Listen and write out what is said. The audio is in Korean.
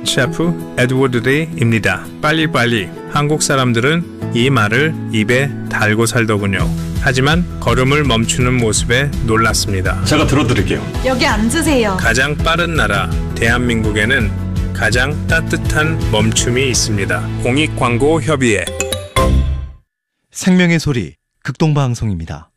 셰프 에드워드 레이입니다. 빨리빨리. 한국 사람들은 이 말을 입에 달고 살더군요. 하지만 걸음을 멈추는 모습에 놀랐습니다. 제가 들어드릴게요. 여기 앉으세요. 가장 빠른 나라 대한민국에는 가장 따뜻한 멈춤이 있습니다. 공익광고협의회. 생명의 소리 극동방송입니다.